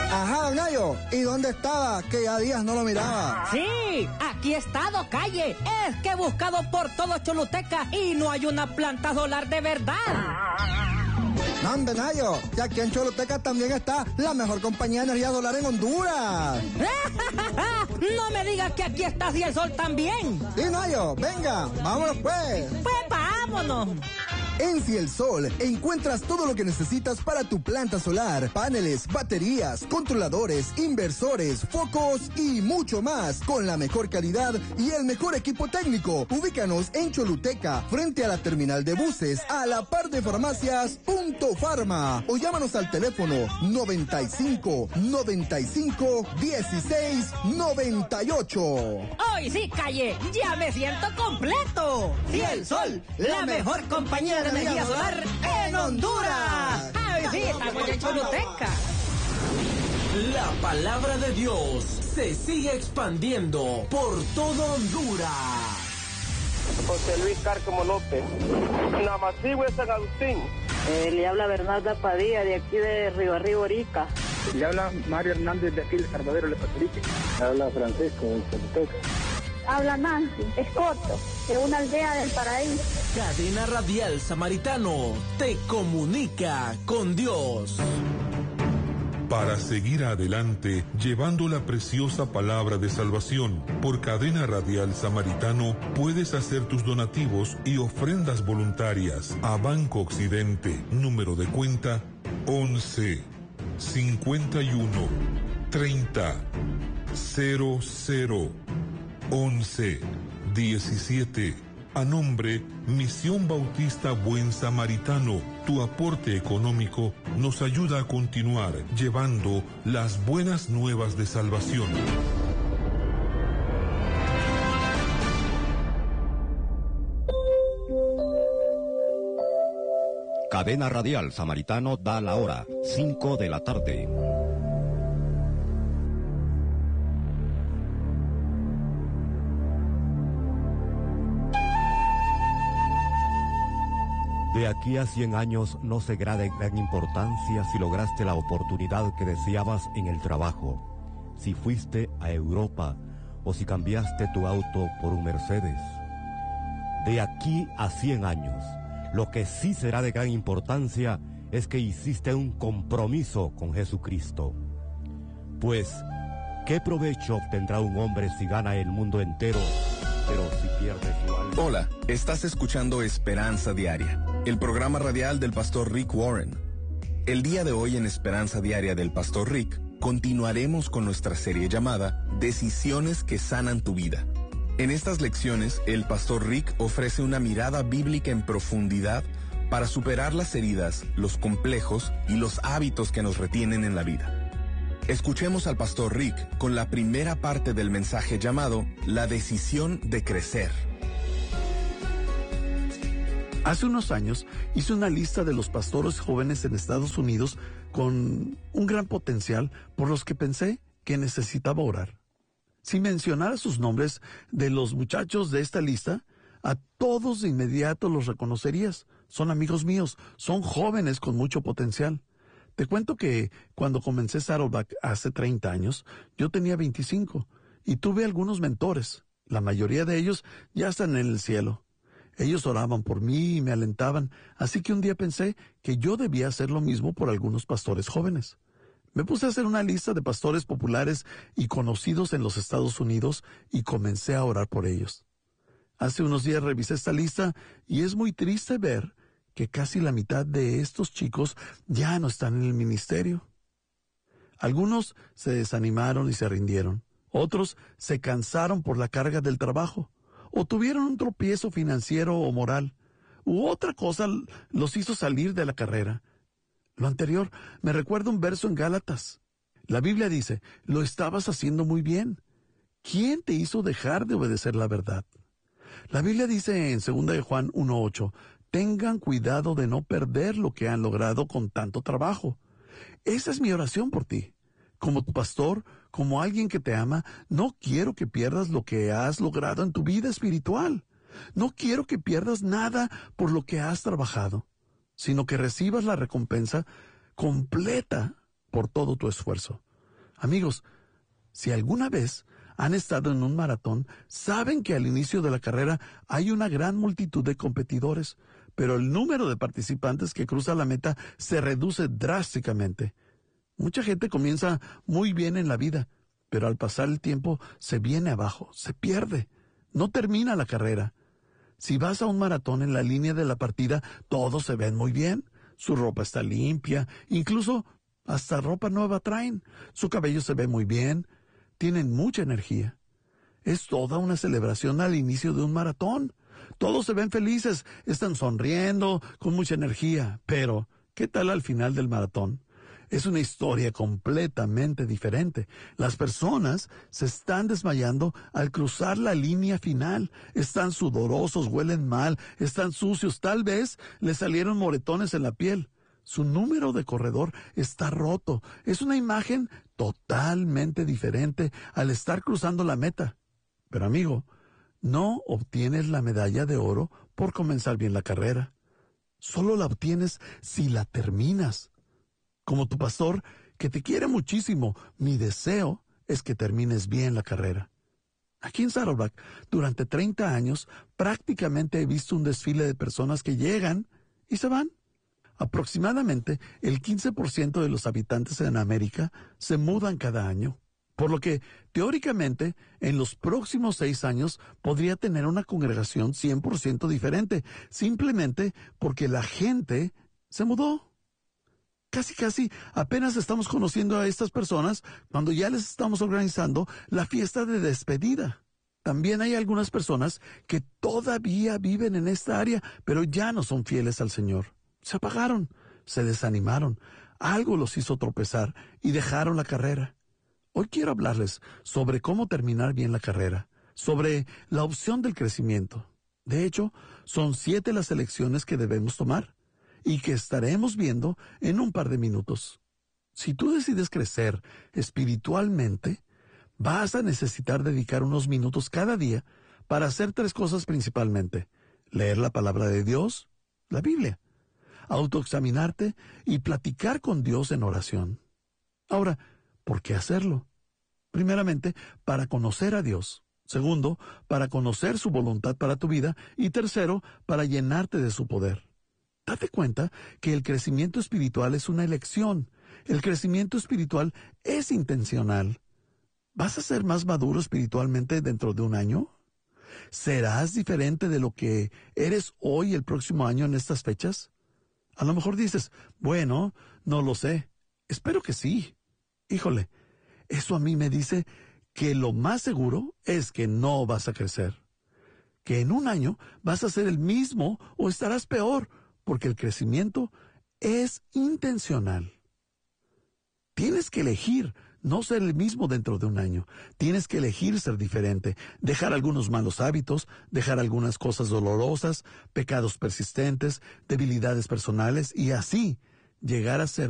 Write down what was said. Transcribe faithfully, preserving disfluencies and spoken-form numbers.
Ajá, don Nayo, ¿y dónde estaba? Que ya días no lo miraba. Sí, aquí he estado, calle. Es que he buscado por todo Choluteca y no hay una planta solar de verdad. No, hombre, Nayo, y aquí en Choluteca también está la mejor compañía de energía solar en Honduras. No me digas que aquí está Ciel Sol también. Sí, Nayo, venga, vámonos pues. Pues vámonos. En Ciel Sol encuentras todo lo que necesitas para tu planta solar, paneles, baterías, controladores, inversores, focos y mucho más, con la mejor calidad y el mejor equipo técnico. Ubícanos en Choluteca, frente a la terminal de buses, a la par de farmacias Punto Farma, o llámanos al teléfono noventa y cinco, noventa y cinco, dieciséis, noventa y ocho. Hoy sí, calle, ya me siento completo. Ciel Sol, la mejor compañía de energía solar en Honduras. ¡Ay, sí, estamos en Choluteca! La palabra de Dios se sigue expandiendo por todo Honduras. José Luis Cárcamo López, Namasigüe San Agustín. Eh, le habla Bernarda Padilla, de aquí de Río Arriba, Orica. Le habla Mario Hernández, de aquí de Salvador, Le Patrique. Le habla Francisco, de Choluteca. Habla Nancy, Escoto, de una aldea del paraíso. Cadena Radial Samaritano te comunica con Dios. Para seguir adelante, llevando la preciosa palabra de salvación, por Cadena Radial Samaritano, puedes hacer tus donativos y ofrendas voluntarias a Banco Occidente, número de cuenta once, cincuenta y uno, treinta, cero cero, once, diecisiete, a nombre Misión Bautista Buen Samaritano. Tu aporte económico nos ayuda a continuar llevando las buenas nuevas de salvación. Cadena Radial Samaritano da la hora, cinco de la tarde. De aquí a cien años no será de gran importancia si lograste la oportunidad que deseabas en el trabajo, si fuiste a Europa o si cambiaste tu auto por un Mercedes. De aquí a cien años, lo que sí será de gran importancia es que hiciste un compromiso con Jesucristo. Pues, ¿qué provecho obtendrá un hombre si gana el mundo entero, pero si pierde su alma? Hola, estás escuchando Esperanza Diaria, el programa radial del pastor Rick Warren. El día de hoy en Esperanza Diaria del pastor Rick, continuaremos con nuestra serie llamada Decisiones que sanan tu vida. En estas lecciones, el pastor Rick ofrece una mirada bíblica en profundidad para superar las heridas, los complejos y los hábitos que nos retienen en la vida. Escuchemos al pastor Rick con la primera parte del mensaje llamado La decisión de crecer. Hace unos años hice una lista de los pastores jóvenes en Estados Unidos con un gran potencial por los que pensé que necesitaba orar. Si mencionara sus nombres de los muchachos de esta lista, a todos de inmediato los reconocerías. Son amigos míos, son jóvenes con mucho potencial. Te cuento que cuando comencé Saddleback hace treinta años, yo tenía veinticinco y tuve algunos mentores. La mayoría de ellos ya están en el cielo. Ellos oraban por mí y me alentaban, así que un día pensé que yo debía hacer lo mismo por algunos pastores jóvenes. Me puse a hacer una lista de pastores populares y conocidos en los Estados Unidos y comencé a orar por ellos. Hace unos días revisé esta lista y es muy triste ver que casi la mitad de estos chicos ya no están en el ministerio. Algunos se desanimaron y se rindieron. Otros se cansaron por la carga del trabajo, o tuvieron un tropiezo financiero o moral, u otra cosa los hizo salir de la carrera. Lo anterior me recuerda un verso en Gálatas. La Biblia dice, lo estabas haciendo muy bien. ¿Quién te hizo dejar de obedecer la verdad? La Biblia dice en segunda de Juan uno ocho, tengan cuidado de no perder lo que han logrado con tanto trabajo. Esa es mi oración por ti. Como tu pastor, como alguien que te ama, no quiero que pierdas lo que has logrado en tu vida espiritual. No quiero que pierdas nada por lo que has trabajado, sino que recibas la recompensa completa por todo tu esfuerzo. Amigos, si alguna vez han estado en un maratón, saben que al inicio de la carrera hay una gran multitud de competidores, pero el número de participantes que cruza la meta se reduce drásticamente. Mucha gente comienza muy bien en la vida, pero al pasar el tiempo se viene abajo, se pierde, no termina la carrera. Si vas a un maratón, en la línea de la partida, todos se ven muy bien. Su ropa está limpia, incluso hasta ropa nueva traen. Su cabello se ve muy bien, tienen mucha energía. Es toda una celebración al inicio de un maratón. Todos se ven felices, están sonriendo, con mucha energía. Pero, ¿qué tal al final del maratón? Es una historia completamente diferente. Las personas se están desmayando al cruzar la línea final. Están sudorosos, huelen mal, están sucios. Tal vez les salieron moretones en la piel. Su número de corredor está roto. Es una imagen totalmente diferente al estar cruzando la meta. Pero amigo, no obtienes la medalla de oro por comenzar bien la carrera. Solo la obtienes si la terminas. Como tu pastor, que te quiere muchísimo, mi deseo es que termines bien la carrera. Aquí en Saddleback, durante treinta años, prácticamente he visto un desfile de personas que llegan y se van. Aproximadamente el quince por ciento de los habitantes en América se mudan cada año, por lo que, teóricamente, en los próximos seis años podría tener una congregación cien por ciento diferente, simplemente porque la gente se mudó. Casi, casi, apenas estamos conociendo a estas personas cuando ya les estamos organizando la fiesta de despedida. También hay algunas personas que todavía viven en esta área, pero ya no son fieles al Señor. Se apagaron, se desanimaron, algo los hizo tropezar y dejaron la carrera. Hoy quiero hablarles sobre cómo terminar bien la carrera, sobre la opción del crecimiento. De hecho, son siete las elecciones que debemos tomar y que estaremos viendo en un par de minutos. Si tú decides crecer espiritualmente, vas a necesitar dedicar unos minutos cada día para hacer tres cosas principalmente: leer la palabra de Dios, la Biblia, autoexaminarte y platicar con Dios en oración. Ahora, ¿por qué hacerlo? Primeramente, para conocer a Dios. Segundo, para conocer su voluntad para tu vida. Y tercero, para llenarte de su poder. Date cuenta que el crecimiento espiritual es una elección. El crecimiento espiritual es intencional. ¿Vas a ser más maduro espiritualmente dentro de un año? ¿Serás diferente de lo que eres hoy el próximo año en estas fechas? A lo mejor dices, bueno, no lo sé. Espero que sí. Híjole, eso a mí me dice que lo más seguro es que no vas a crecer. Que en un año vas a ser el mismo o estarás peor, porque el crecimiento es intencional. Tienes que elegir no ser el mismo dentro de un año. Tienes que elegir ser diferente, dejar algunos malos hábitos, dejar algunas cosas dolorosas, pecados persistentes, debilidades personales y así llegar a ser